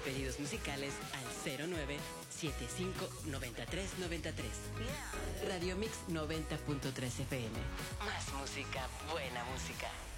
pedidos musicales al 09759393. Radio Mix 90.3 FM. Más música, buena música.